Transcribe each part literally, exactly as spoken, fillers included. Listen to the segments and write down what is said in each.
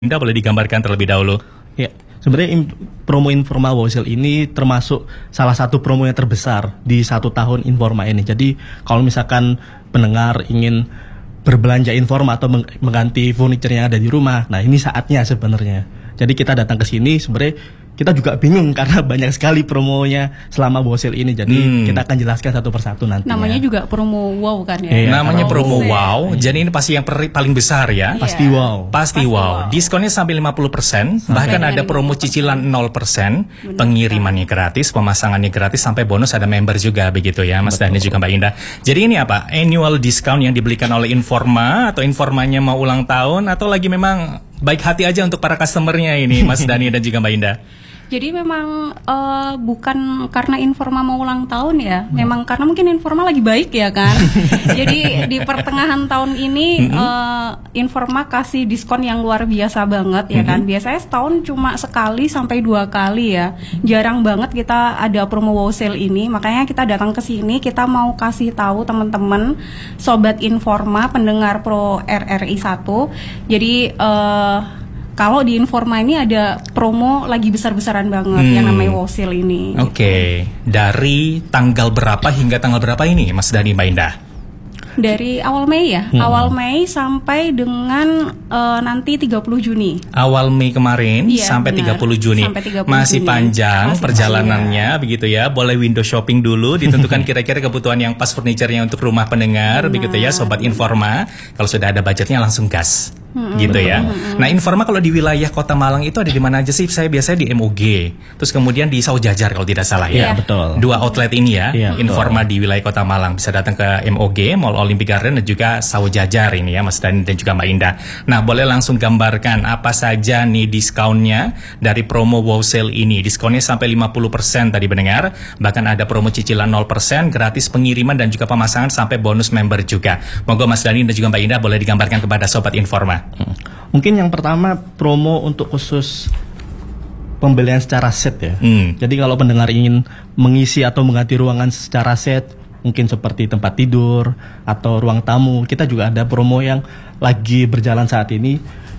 Indah boleh digambarkan terlebih dahulu. Ya, sebenarnya in, promo Informa Wow Sale ini termasuk salah satu promo yang terbesar di satu tahun Informa ini. Jadi kalau misalkan pendengar ingin berbelanja Informa atau meng, mengganti furniture yang ada di rumah, nah ini saatnya sebenarnya. Jadi kita datang ke sini sebenarnya kita juga bingung karena banyak sekali promonya selama Wow Sale ini. Jadi hmm. kita akan jelaskan satu persatu nanti. Namanya juga promo wow kan ya? Iya, namanya promo wow. wow. Jadi ini pasti yang per, paling besar ya. Pasti wow. Pasti, Pasti wow. wow. Diskonnya sampai lima puluh persen. Bahkan ada promo cicilan nol persen. Pengirimannya gratis, pemasangannya gratis, sampai bonus ada member juga begitu ya Mas Dhani juga Mbak Indah. Jadi ini apa? Annual discount yang diberikan oleh Informa, atau Informanya mau ulang tahun, atau lagi memang baik hati aja untuk para customernya ini Mas Dhani dan juga Mbak Indah? Jadi memang uh, bukan karena Informa mau ulang tahun ya, hmm. memang karena mungkin Informa lagi baik ya kan. Jadi di pertengahan tahun ini hmm. uh, Informa kasih diskon yang luar biasa banget ya kan. Hmm. Biasanya setahun cuma sekali sampai dua kali ya. Jarang banget kita ada promo Wow Sale ini. Makanya kita datang ke sini, kita mau kasih tahu teman-teman sobat Informa pendengar Pro R R I satu. Jadi uh, kalau di Informa ini ada promo lagi besar-besaran banget hmm. yang namanya Wow Sale ini. Oke, okay. Gitu. Dari tanggal berapa hingga tanggal berapa ini Mas Dhani Mbak Indah? Dari awal Mei ya, hmm. awal Mei sampai dengan uh, nanti tiga puluh Juni. Awal Mei kemarin iya, sampai tiga puluh Juni. Sampai tiga puluh Masih Juni. Panjang Masih perjalanannya panjang. Begitu ya. Boleh window shopping dulu, ditentukan kira-kira kebutuhan yang pas furniture-nya untuk rumah pendengar. Benar. Begitu ya Sobat Informa. Kalau sudah ada budgetnya langsung gas. Hmm, gitu ya. Hmm, nah, Informa kalau di wilayah Kota Malang itu ada di mana aja sih? Saya biasanya di M O G, terus kemudian di Saujajar kalau tidak salah ya. Iya, betul. Dua outlet ini ya. Iya, Informa betul. Di wilayah Kota Malang bisa datang ke M O G, Mall Olympic Garden, dan juga Saujajar ini ya, Mas Dhani dan juga Mbak Indah. Nah, boleh langsung gambarkan apa saja nih diskonnya dari promo Wow Sale ini? Diskonnya sampai lima puluh persen tadi mendengar. Bahkan ada promo cicilan nol persen, gratis pengiriman dan juga pemasangan sampai bonus member juga. Monggo Mas Dhani dan juga Mbak Indah boleh digambarkan kepada Sobat Informa. Hmm. Mungkin yang pertama promo untuk khusus pembelian secara set ya. Hmm. Jadi kalau pendengar ingin mengisi atau mengganti ruangan secara set, mungkin seperti tempat tidur atau ruang tamu, kita juga ada promo yang lagi berjalan saat ini.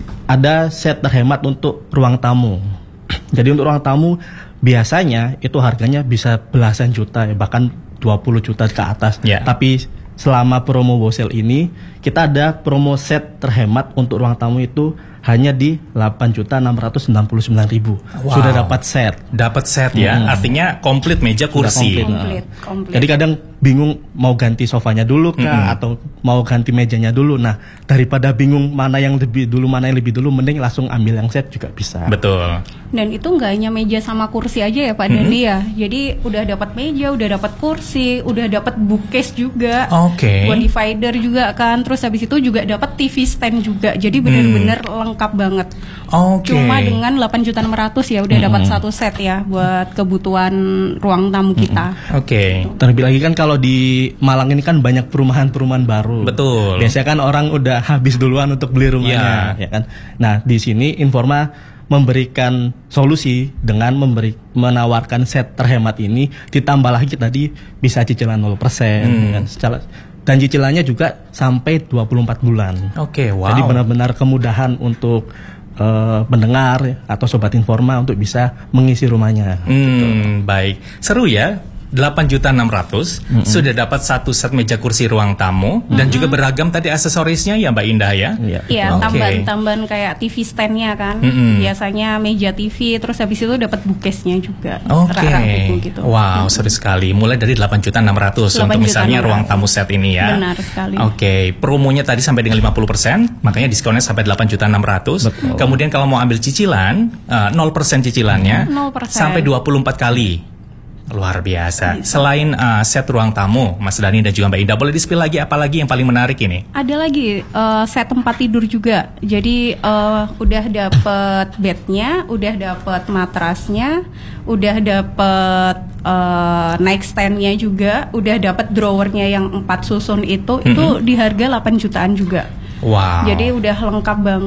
Ada set terhemat untuk ruang tamu. Jadi untuk ruang tamu biasanya itu harganya bisa belasan juta ya, bahkan dua puluh juta ke atas. Yeah. Tapi selama promo Wow Sale ini kita ada promo set terhemat untuk ruang tamu itu hanya di delapan juta enam ratus sembilan puluh sembilan ribu. Wow. Sudah dapat set. Dapat set ya. Hmm. Artinya komplit meja kursi. Komplit. Komplit. Jadi kadang bingung mau ganti sofanya dulu kah mm-hmm. atau mau ganti mejanya dulu. Nah, daripada bingung mana yang lebih dulu, mana yang lebih dulu, mending langsung ambil yang set juga bisa. Betul. Dan itu nggak hanya meja sama kursi aja ya Pak mm-hmm. Dandi ya. Jadi udah dapat meja, udah dapat kursi, udah dapat bookcase juga. Oke. Okay. Buat divider juga kan. Terus habis itu juga dapat T V stand juga. Jadi benar-benar mm. lengkap banget. Oke. Okay. Cuma dengan delapan juta enam ratus ya udah mm-hmm. dapat satu set ya buat kebutuhan ruang tamu kita. Mm-hmm. Oke. Okay. Terlebih lagi kan kalau di Malang ini kan banyak perumahan-perumahan baru. Betul. Biasanya kan orang udah habis duluan untuk beli rumahnya, yeah. ya kan. Nah, di sini Informa memberikan solusi dengan memberi menawarkan set terhemat ini, ditambah lagi tadi bisa cicilan nol persen hmm. kan, secara, dan cicilannya juga sampai dua puluh empat bulan. Oke, okay, wow. Jadi benar-benar kemudahan untuk uh, pendengar atau Sobat Informa untuk bisa mengisi rumahnya. Hmm, gitu. Baik. Seru ya. delapan juta enam ratus mm-hmm. sudah dapat satu set meja kursi ruang tamu mm-hmm. dan juga beragam tadi aksesorisnya ya Mbak Indah ya. Iya, yeah. okay. tambahan-tambahan kayak T V stand-nya kan. Mm-hmm. Biasanya meja T V, terus habis itu dapat bookcase-nya juga. Oke. Okay. Gitu. Wow, mm-hmm. seru sekali. Mulai dari delapan juta enam ratus untuk misalnya ruang tamu set ini ya. Benar sekali. Oke, okay. Promonya tadi sampai dengan lima puluh persen, makanya diskonnya sampai delapan juta enam ratus. Betul. Kemudian kalau mau ambil cicilan, uh, nol persen cicilannya nol persen. Sampai dua puluh empat kali. Luar biasa. Bisa. Selain uh, set ruang tamu, Mas Dhani dan juga Mbak Indah, boleh di-spill lagi apa lagi yang paling menarik ini? Ada lagi uh, set tempat tidur juga. Jadi uh, udah dapet bednya, udah dapet matrasnya, udah dapet uh, nightstand-nya juga, udah dapet drawernya yang empat susun itu, mm-hmm. itu di harga delapan jutaan juga. Wow. Jadi udah lengkap banget.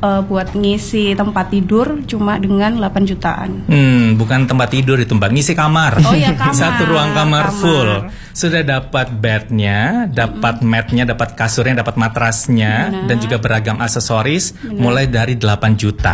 uh, buat ngisi tempat tidur cuma dengan delapan jutaan. Hmm, bukan tempat tidur itu Mbak, ngisi kamar. Oh iya, kamar. Satu ruang kamar, kamar. full. Sudah dapat bednya, dapat mm-hmm. matnya, dapat kasurnya, dapat matrasnya, benar. Dan juga beragam aksesoris. Benar. Mulai dari delapan juta.